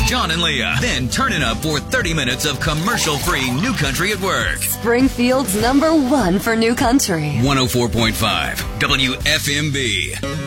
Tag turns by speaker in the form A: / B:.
A: John and Leah. Then turn it up for 30 minutes of commercial-free New Country at Work.
B: Springfield's #1 for New Country.
A: 104.5 WFMB.